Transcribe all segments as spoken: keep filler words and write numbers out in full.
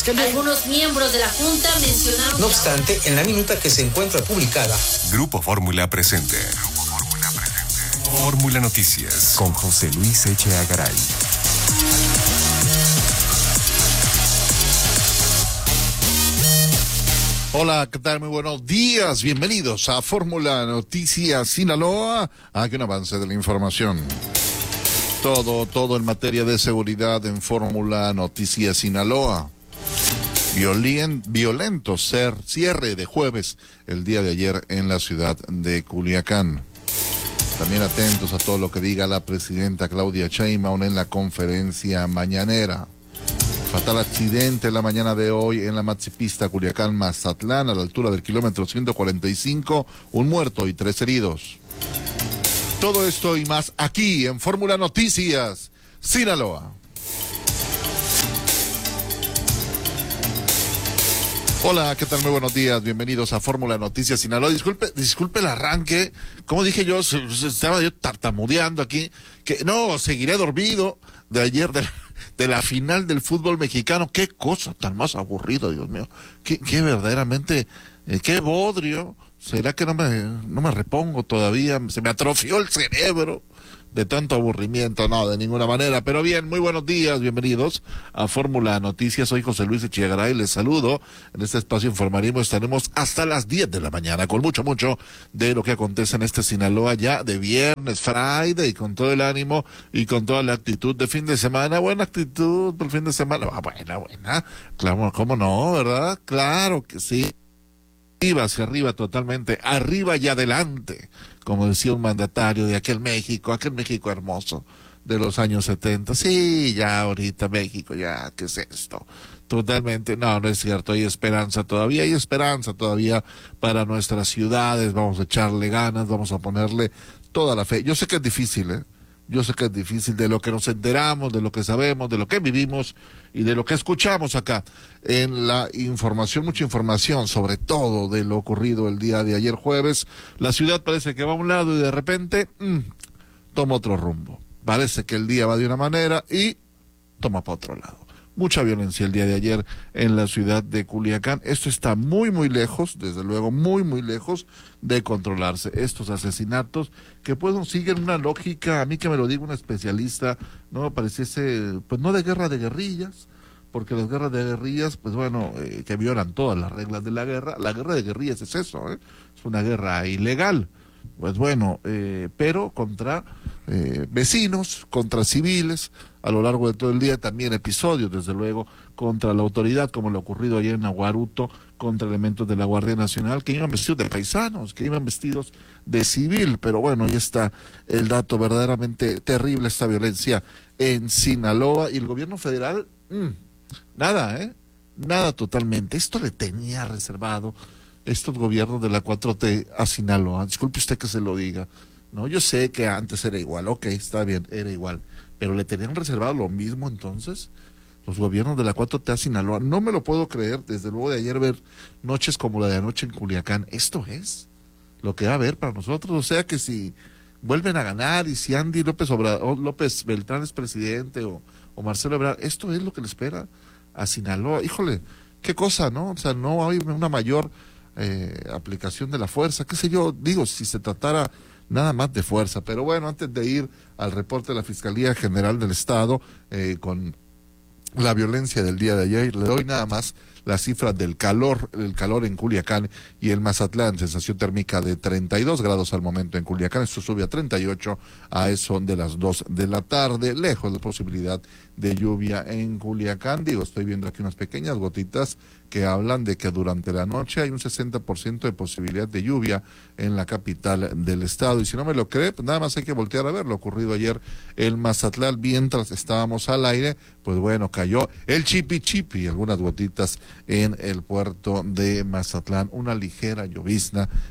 Algunos miembros de la Junta mencionaron... No obstante, en la minuta que se encuentra publicada... Grupo Fórmula presente. Grupo Fórmula presente. Fórmula Noticias. Con José Luis Echeagaray. Hola, ¿qué tal? Muy buenos días. Bienvenidos a Fórmula Noticias Sinaloa. Aquí un avance de la información. Todo, todo en materia de seguridad en Fórmula Noticias Sinaloa. Violien, violento ser, cierre de jueves el día de ayer en la ciudad de Culiacán. También atentos a todo lo que diga la presidenta Claudia Sheinbaum en la conferencia mañanera. Fatal accidente la mañana de hoy en la maxipista Culiacán-Mazatlán, a la altura del kilómetro ciento cuarenta y cinco, un muerto y tres heridos. Todo esto y más aquí en Fórmula Noticias Sinaloa. Hola, ¿qué tal? Muy buenos días, bienvenidos a Fórmula Noticias Sinaloa. Disculpe, disculpe el arranque, como dije yo, se, se estaba yo tartamudeando aquí, que no, seguiré dormido de ayer de la, de la final del fútbol mexicano. Qué cosa tan más aburrida, Dios mío, qué, qué verdaderamente, eh, qué bodrio. ¿Será que no me, no me repongo todavía? Se me atrofió el cerebro de tanto aburrimiento. No, de ninguna manera. Pero bien, muy buenos días, bienvenidos a Fórmula Noticias. Soy José Luis Echeagaray, les saludo. En este espacio informativo estaremos hasta las diez de la mañana con mucho, mucho de lo que acontece en este Sinaloa ya de viernes, Friday, y con todo el ánimo y con toda la actitud de fin de semana. Buena actitud por el fin de semana. Ah, buena, buena. Claro, ¿cómo no, verdad? Claro que sí. Arriba, hacia arriba totalmente, arriba y adelante, como decía un mandatario de aquel México, aquel México hermoso de los años setenta. Sí, ya ahorita México, ya, ¿qué es esto? Totalmente, no, no es cierto, hay esperanza todavía, hay esperanza todavía para nuestras ciudades, vamos a echarle ganas, vamos a ponerle toda la fe. Yo sé que es difícil, ¿eh? Yo sé que es difícil, de lo que nos enteramos, de lo que sabemos, de lo que vivimos y de lo que escuchamos acá en la información, mucha información sobre todo de lo ocurrido el día de ayer jueves. La ciudad parece que va a un lado y de repente mmm, toma otro rumbo. Parece que el día va de una manera y toma para otro lado. Mucha violencia el día de ayer en la ciudad de Culiacán. Esto está muy, muy lejos, desde luego, muy, muy lejos de controlarse. Estos asesinatos que pues siguen una lógica, a mí que me lo diga un especialista, no pareciese, pues no de guerra de guerrillas, porque las guerras de guerrillas, pues bueno, eh, que violan todas las reglas de la guerra. La guerra de guerrillas es eso, ¿eh? Es una guerra ilegal. Pues bueno, eh, pero contra eh, vecinos, contra civiles, a lo largo de todo el día, también episodios, desde luego, contra la autoridad, como lo ocurrido ayer en Aguaruto, contra elementos de la Guardia Nacional, que iban vestidos de paisanos, que iban vestidos de civil, pero bueno, ahí está el dato, verdaderamente terrible esta violencia en Sinaloa, y el gobierno federal, mmm, nada, ¿eh? Nada totalmente, esto le tenía reservado estos gobiernos de la cuatro T a Sinaloa. Disculpe usted que se lo diga, no, yo sé que antes era igual, ok, está bien, era igual, pero le tenían reservado lo mismo entonces los gobiernos de la cuatro T a Sinaloa. No me lo puedo creer, desde luego de ayer ver noches como la de anoche en Culiacán. Esto es lo que va a haber para nosotros, o sea que si vuelven a ganar y si Andy López Obrador, López Beltrán es presidente o, o Marcelo Ebrard, esto es lo que le espera a Sinaloa. Híjole, qué cosa, ¿no? O sea, no hay una mayor Eh, aplicación de la fuerza, qué sé yo, digo, si se tratara nada más de fuerza. Pero bueno, antes de ir al reporte de la Fiscalía General del Estado eh, con la violencia del día de ayer, le doy nada más las cifras del calor, el calor en Culiacán y el Mazatlán, sensación térmica de treinta y dos grados al momento en Culiacán, esto sube a treinta y ocho a eso de las dos de la tarde, lejos de posibilidad de lluvia en Culiacán. Digo, estoy viendo aquí unas pequeñas gotitas que hablan de que durante la noche hay un sesenta por ciento de posibilidad de lluvia en la capital del estado. Y si no me lo cree, pues nada más hay que voltear a ver lo ocurrido ayer en Mazatlán mientras estábamos al aire. Pues bueno, cayó el chipi chipi, algunas gotitas en el puerto de Mazatlán, una ligera llovizna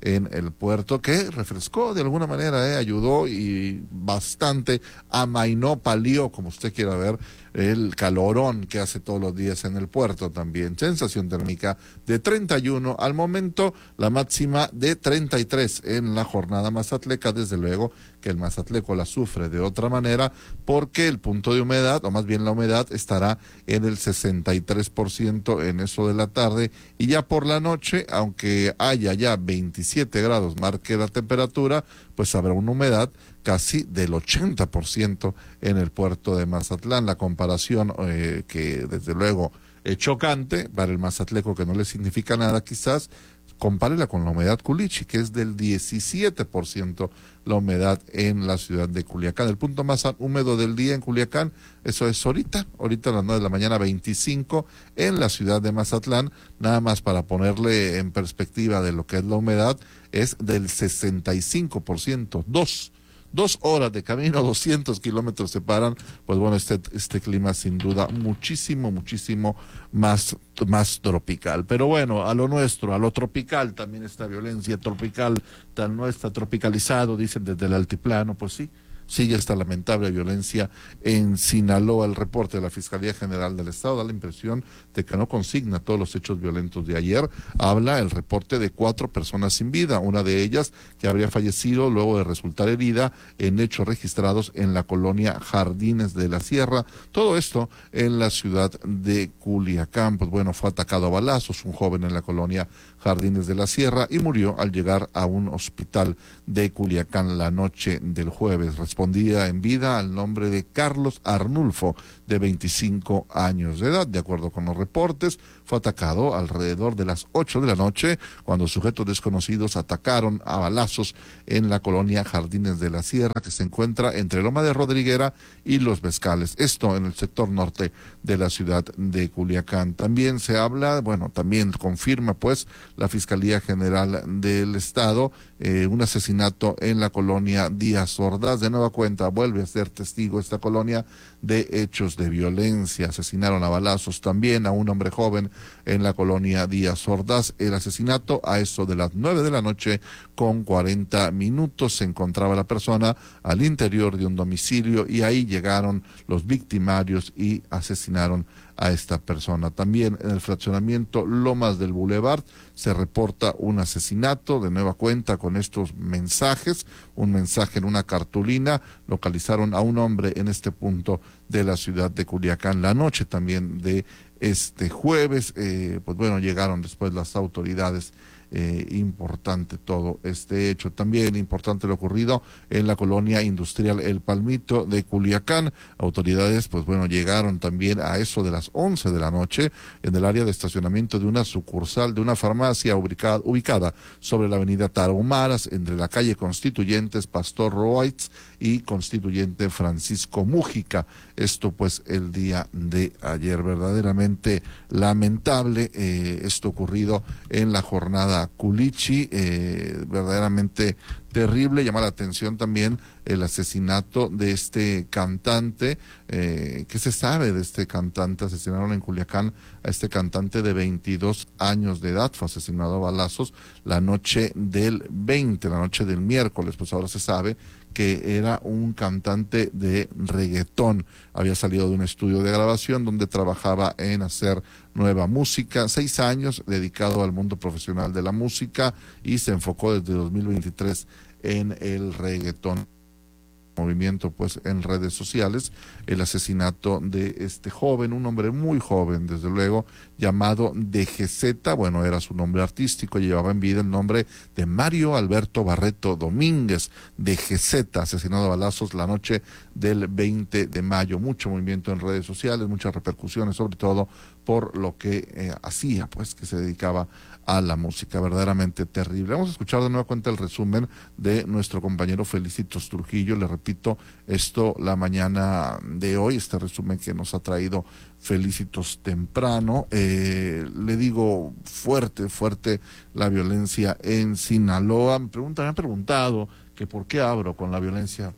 en el puerto, que refrescó de alguna manera, eh, ayudó y bastante, amainó, palió, como usted quiera ver, el calorón que hace todos los días en el puerto también. Sensación térmica de treinta y uno, al momento la máxima de treinta y tres en la jornada mazatleca. Desde luego que el mazatleco la sufre de otra manera porque el punto de humedad, o más bien la humedad, estará en el sesenta y tres por ciento en eso de la tarde, y ya por la noche, aunque haya ya veintisiete grados marque la temperatura, pues habrá una humedad casi del ochenta por ciento en el puerto de Mazatlán. La comparación eh, que desde luego es chocante para el mazatleco, que no le significa nada quizás, compárela con la humedad Culichi, que es del diecisiete por ciento la humedad en la ciudad de Culiacán. El punto más húmedo del día en Culiacán, eso es ahorita, ahorita a las nueve de la mañana, veinticinco en la ciudad de Mazatlán. Nada más para ponerle en perspectiva de lo que es la humedad, es del sesenta y cinco por ciento, dos. Dos horas de camino, doscientos kilómetros separan, pues bueno, este, este clima sin duda muchísimo, muchísimo más, más tropical. Pero bueno, a lo nuestro, a lo tropical, también esta violencia tropical, tan no está tropicalizado, dicen desde el altiplano, pues sí, sigue esta lamentable violencia en Sinaloa. El reporte de la Fiscalía General del Estado da la impresión de que no consigna todos los hechos violentos de ayer. Habla el reporte de cuatro personas sin vida, una de ellas que habría fallecido luego de resultar herida en hechos registrados en la colonia Jardines de la Sierra. Todo esto en la ciudad de Culiacán. Pues bueno, fue atacado a balazos un joven en la colonia Jardines de la Sierra y murió al llegar a un hospital de Culiacán la noche del jueves. Respondía en vida al nombre de Carlos Arnulfo, de veinticinco años de edad. De acuerdo con los reportes, fue atacado alrededor de las ocho de la noche cuando sujetos desconocidos atacaron a balazos en la colonia Jardines de la Sierra, que se encuentra entre Loma de Rodriguera y Los Mezcales, esto en el sector norte de la ciudad de Culiacán. También se habla, bueno, también confirma pues la Fiscalía General del Estado eh, un asesinato en la colonia Díaz Ordaz. De nueva cuenta vuelve a ser testigo esta colonia de hechos de violencia. Asesinaron a balazos también a un hombre joven en la colonia Díaz Ordaz. El asesinato a eso de las nueve de la noche con cuarenta minutos. Se encontraba la persona al interior de un domicilio y ahí llegaron los victimarios y asesinaron a esta persona. También en el fraccionamiento Lomas del Boulevard se reporta un asesinato, de nueva cuenta con estos mensajes, un mensaje en una cartulina. Localizaron a un hombre en este punto de la ciudad de Culiacán la noche también de este jueves. Eh, pues bueno, llegaron después las autoridades. Eh, importante todo este hecho. También importante lo ocurrido en la colonia industrial El Palmito de Culiacán. Autoridades, pues bueno, llegaron también a eso de las once de la noche en el área de estacionamiento de una sucursal de una farmacia ubicada, ubicada sobre la avenida Tarahumaras, entre la calle Constituyentes Pastor Roitz y Constituyente Francisco Mújica. Esto pues el día de ayer. Verdaderamente lamentable eh, esto ocurrido en la jornada Culichi, eh, verdaderamente terrible. Llama la atención también el asesinato de este cantante. Eh, ¿qué se sabe de este cantante? Asesinaron en Culiacán a este cantante de veintidós años de edad, fue asesinado a balazos la noche del veinte, la noche del miércoles. Pues ahora se sabe que era un cantante de reggaetón. Había salido de un estudio de grabación donde trabajaba en hacer nueva música, seis años dedicado al mundo profesional de la música, y se enfocó desde dos mil veintitrés en el reggaetón. Movimiento pues en redes sociales el asesinato de este joven, un hombre muy joven desde luego, llamado D G Z. Bueno, era su nombre artístico, llevaba en vida el nombre de Mario Alberto Barreto Domínguez. D G Z, asesinado a balazos la noche del veinte de mayo. Mucho movimiento en redes sociales, muchas repercusiones, sobre todo por lo que eh, hacía, pues que se dedicaba a la música. Verdaderamente terrible. Vamos a escuchar de nueva cuenta el resumen de nuestro compañero Felicitos Trujillo. Le repito, esto la mañana de hoy, este resumen que nos ha traído Felicitos temprano. Eh, le digo, fuerte, fuerte la violencia en Sinaloa. Me preguntan, me han preguntado que por qué abro con la violencia.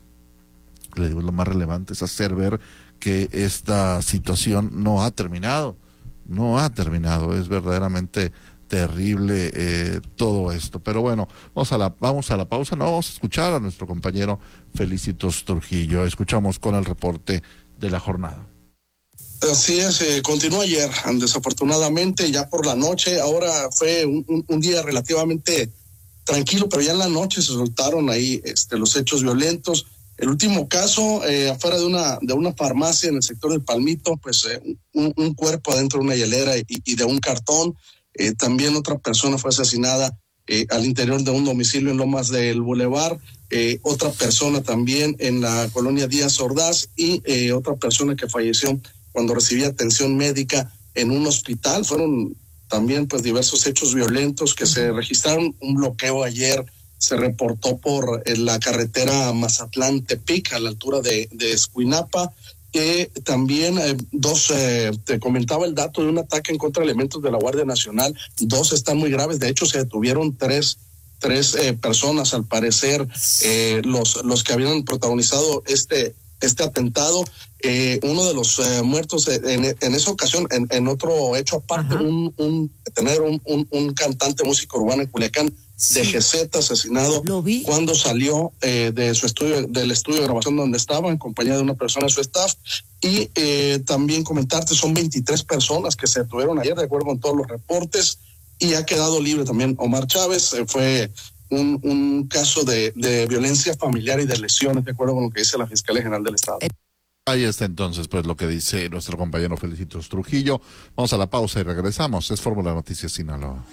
Le digo, lo más relevante es hacer ver que esta situación no ha terminado. No ha terminado. Es verdaderamente terrible eh, todo esto. Pero bueno, vamos a la vamos a la pausa, no vamos a escuchar a nuestro compañero Felicitos Trujillo. Escuchamos con el reporte de la jornada. Así es, eh, continuó ayer, desafortunadamente ya por la noche. Ahora fue un, un, un día relativamente tranquilo, pero ya en la noche se soltaron ahí este, los hechos violentos. El último caso, eh, afuera de una de una farmacia en el sector del Palmito, pues eh, un, un cuerpo adentro de una hielera y, y de un cartón. Eh, también otra persona fue asesinada eh, al interior de un domicilio en Lomas del Boulevard. Eh, otra persona también en la colonia Díaz Ordaz y eh, otra persona que falleció cuando recibía atención médica en un hospital. Fueron también pues diversos hechos violentos que se registraron. Un bloqueo ayer se reportó por la carretera Mazatlán-Tepic a la altura de, de Escuinapa, que también eh, dos, eh, te comentaba el dato de un ataque en contra de elementos de la Guardia Nacional, dos están muy graves, de hecho se detuvieron tres, tres eh, personas al parecer, eh, los, los que habían protagonizado este, este atentado. Eh, uno de los eh, muertos eh, en, en esa ocasión, en, en otro hecho aparte, un, un, tener un, un, un cantante músico urbano en Culiacán, sí, de G Z, asesinado cuando salió eh, de su estudio, del estudio de grabación donde estaba, en compañía de una persona de su staff. Y eh, también comentarte, son veintitrés personas que se detuvieron ayer, de acuerdo con todos los reportes, y ha quedado libre también Omar Chávez. Eh, fue un, un caso de, de violencia familiar y de lesiones, de acuerdo con lo que dice la Fiscalía General del Estado. Ahí está entonces pues lo que dice nuestro compañero Felicitos Trujillo. Vamos a la pausa y regresamos. Es Fórmula Noticias Sinaloa.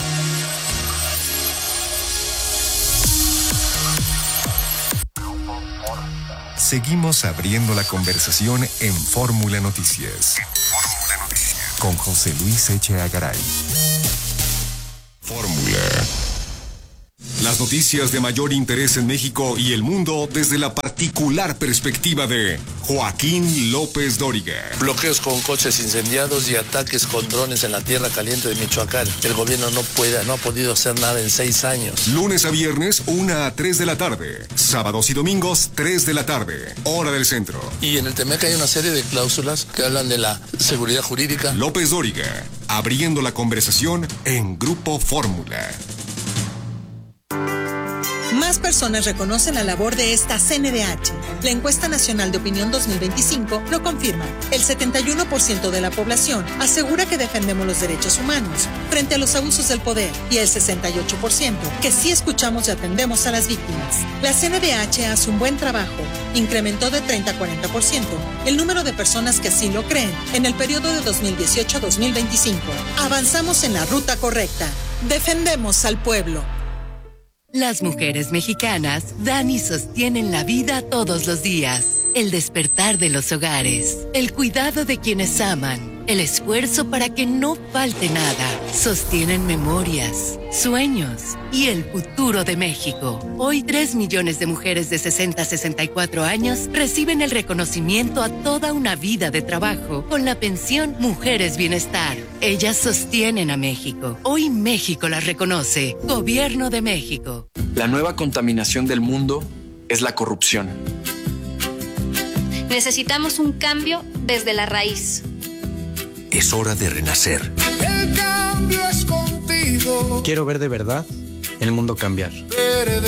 Seguimos abriendo la conversación en Fórmula Noticias. Fórmula Noticias. Con José Luis Echeagaray. Fórmula. Las noticias de mayor interés en México y el mundo desde la particular perspectiva de Joaquín López Dóriga. Bloqueos con coches incendiados y ataques con drones en la tierra caliente de Michoacán. El gobierno no puede, no ha podido hacer nada en seis años. Lunes a viernes, una a tres de la tarde. Sábados y domingos, tres de la tarde. Hora del centro. Y en el Temec hay una serie de cláusulas que hablan de la seguridad jurídica. López Dóriga, abriendo la conversación en Grupo Fórmula. Más personas reconocen la labor de esta C N D H. La Encuesta Nacional de Opinión dos mil veinticinco lo confirma. El setenta y uno por ciento de la población asegura que defendemos los derechos humanos frente a los abusos del poder y el sesenta y ocho por ciento que sí escuchamos y atendemos a las víctimas. La C N D H hace un buen trabajo. Incrementó de treinta a cuarenta por ciento el número de personas que así lo creen en el periodo de dos mil dieciocho a dos mil veinticinco. Avanzamos en la ruta correcta. Defendemos al pueblo. Las mujeres mexicanas dan y sostienen la vida todos los días. El despertar de los hogares, el cuidado de quienes aman, el esfuerzo para que no falte nada. Sostienen memorias, sueños y el futuro de México. Hoy tres millones de mujeres de sesenta a sesenta y cuatro años reciben el reconocimiento a toda una vida de trabajo con la pensión Mujeres Bienestar. Ellas sostienen a México. Hoy México las reconoce. Gobierno de México. La nueva contaminación del mundo es la corrupción. Necesitamos un cambio desde la raíz. Es hora de renacer. El cambio es contigo. Quiero ver de verdad el mundo cambiar. Verde.